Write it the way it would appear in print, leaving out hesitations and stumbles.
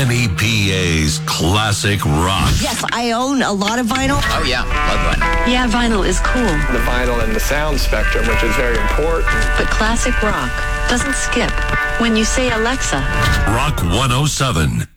MEPA's Classic Rock. Yes, I own a lot of vinyl. Oh, yeah. Love vinyl. Yeah, vinyl is cool. The vinyl and the sound spectrum, which is very important. But classic rock doesn't skip. When you say Alexa, Rock 107.